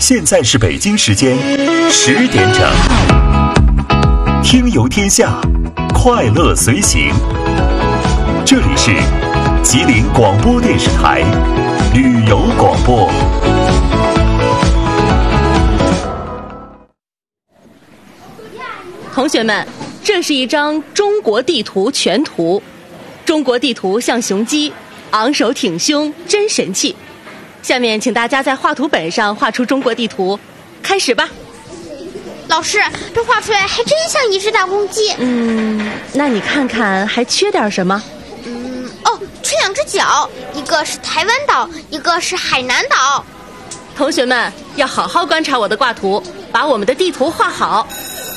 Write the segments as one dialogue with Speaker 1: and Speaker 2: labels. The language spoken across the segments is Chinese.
Speaker 1: 现在是北京时间10点整，听游天下，快乐随行。这里是吉林广播电视台旅游广播。
Speaker 2: 同学们，这是一张中国地图全图。中国地图像雄鸡，昂首挺胸，真神气。下面请大家在画图本上画出中国地图，开始吧。
Speaker 3: 老师，这画出来还真像一只大公鸡。
Speaker 2: 那你看看还缺点什么？
Speaker 3: 缺2只脚，一个是台湾岛，一个是海南岛。
Speaker 2: 同学们要好好观察我的挂图，把我们的地图画好。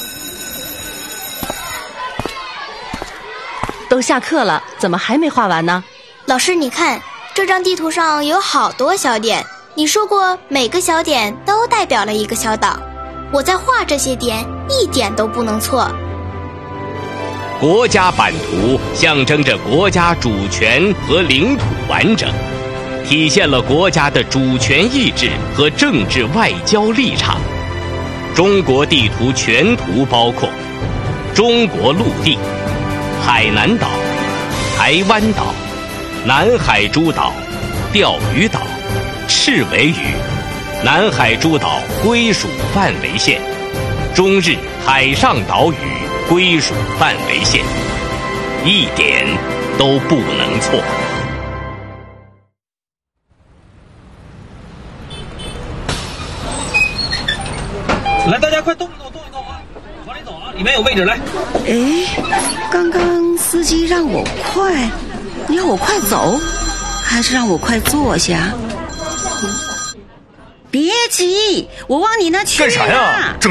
Speaker 2: 都下课了，怎么还没画完呢？
Speaker 3: 老师，你看这张地图上有好多小点，你说过每个小点都代表了一个小岛，我在画这些点一点都不能错。
Speaker 4: 国家版图象征着国家主权和领土完整，体现了国家的主权意志和政治外交立场。中国地图全图包括中国陆地、海南岛、台湾岛、南海诸岛、钓鱼岛、赤尾屿、南海诸岛归属范围线、中日海上岛屿归属范围线，一点都不能错。
Speaker 5: 来，大家快动一动啊！往里走啊，里面有位置，来。
Speaker 6: 刚刚司机让我快，你让我快走，还是让我快坐下？别急，我往你那去。
Speaker 7: 干啥呀？